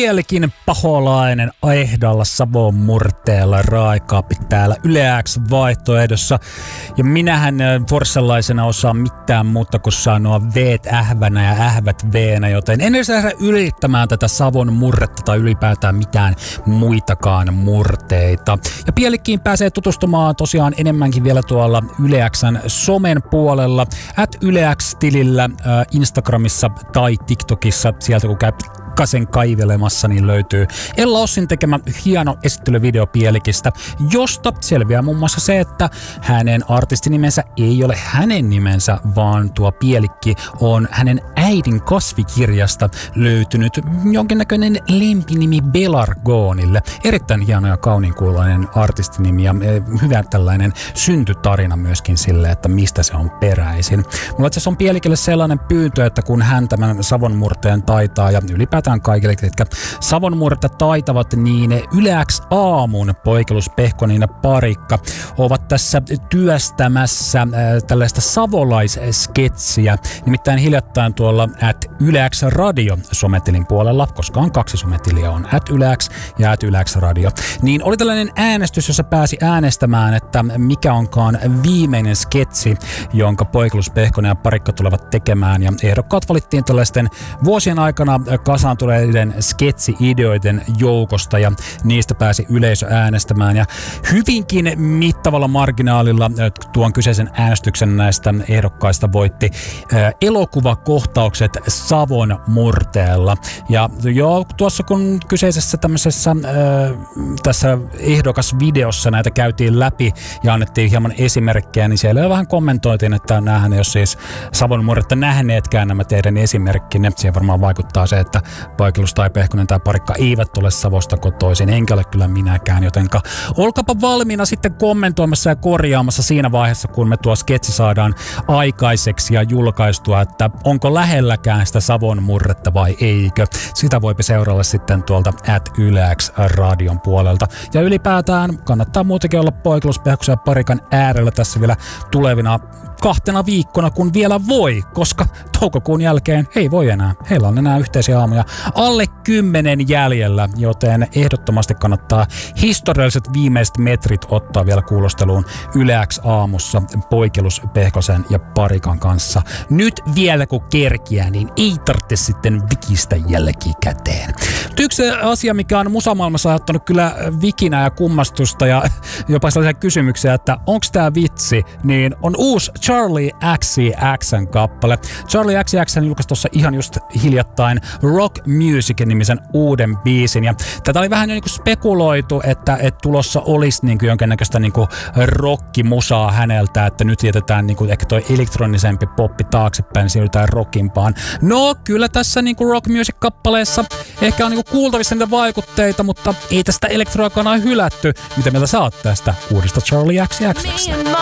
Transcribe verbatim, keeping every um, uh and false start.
Pielikin paholainen ehdolla Savon murteella, Raikaappi täällä Yle X vaihtoehdossa. Ja minähän forssalaisena osaa mitään muuta kuin sanoa veet ähvänä ja ähvät veenä, joten en edes lähde ylittämään tätä Savon murretta tai ylipäätään mitään muitakaan murteita. Ja Pielikkiin pääsee tutustumaan tosiaan enemmänkin vielä tuolla Yle X:n somen puolella, at Yle X-tilillä äh, Instagramissa tai TikTokissa, sieltä kun käy pikkasen kaivelemassa, niin löytyy Ella Ossin tekemä hieno esittelyvideo Pielikistä, josta selviää muun muassa se, että hänen artistinimensä ei ole hänen nimensä, vaan tuo Pielikki on hänen äidin kasvikirjasta löytynyt jonkinnäköinen lempinimi Belargonille. Erittäin hieno ja kauniinkuuloinen artistinimi ja hyvä tällainen syntytarina myöskin sille, että mistä se on peräisin. Mulla itse asiassa on Pielikille sellainen pyyntö, että kun hän tämän Savon murteen taitaa ja ylipäätään kaikille, jotka Savon murretta taitavat, niin Yle X aamun Poikelus, Pehkonen ja Parikka ovat tässä työstämässä äh, tällaista savolaissketsiä. Nimittäin hiljattain tuolla at Yle X Radio sometilin puolella, koska on kaksi sometiliä, on at Yle X ja at Yle X Radio, niin oli tällainen äänestys, jossa pääsi äänestämään, että mikä onkaan viimeinen sketsi, jonka Poikelus, Pehkonen ja Parikka tulevat tekemään. Ja ehdokkaat valittiin tällaisten vuosien aikana kasaan tuleiden sketsi-ideoiden joukosta ja niistä pääsi yleisö äänestämään. Ja hyvinkin mittavalla marginaalilla tuon kyseisen äänestyksen näistä ehdokkaista voitti äh, elokuvakohtaukset Savon murteella. Ja joo, tuossa kun kyseisessä tämmöisessä äh, tässä ehdokasvideossa näitä käytiin läpi ja annettiin hieman esimerkkejä, niin siellä vähän kommentoitiin, että näähän ei ole siis Savon murretta nähneetkään nämä teidän esimerkkinne. Siihen varmaan vaikuttaa se, että Poikelus tai Pehkonen tai Parikka eivät ole Savosta kotoisin, enkä ole kyllä minäkään, jotenka olkapa valmiina sitten kommentoimassa ja korjaamassa siinä vaiheessa, kun me tuo sketsi saadaan aikaiseksi ja julkaistua, että onko lähelläkään sitä Savon murretta vai eikö. Sitä voipi seurailla sitten tuolta at Yle X radion puolelta. Ja ylipäätään kannattaa muutenkin olla Poikelus, Pehkosen ja Parikan äärellä tässä vielä tulevina kahtena viikkona, kun vielä voi, koska toukokuun jälkeen ei voi enää. Heillä on enää yhteisiä aamuja alle kymmenen jäljellä, joten ehdottomasti kannattaa historialliset viimeiset metrit ottaa vielä kuulosteluun Yle X aamussa Poikelus, Pehkosen ja Parikan kanssa. Nyt vielä kun kerkiää, niin ei tarvitse sitten vikistä jälkikäteen. Yksi asia, mikä on musamaailmassa aiheuttanut kyllä vikinää ja kummastusta ja jopa sellaisia kysymyksiä, että onko tää vitsi, niin on uusi Charlie X C X:n kappale. Charlie X C X julkaisi tuossa ihan just hiljattain Rock Music-nimisen uuden biisin. Ja tätä oli vähän jo niinku spekuloitu, että, että tulossa olisi niinku jonkinnäköistä niinku rockimusaa häneltä, että nyt jätetään niinku ehkä toi elektronisempi poppi taaksepäin, niin siirrytään rockimpaan. No, kyllä tässä niinku Rock Music-kappaleessa ehkä on niinku kuultavissa niitä vaikutteita, mutta ei tästä elektroakaan ole hylätty. Mitä mieltä sä oot tästä uudesta Charlie X C X:stä?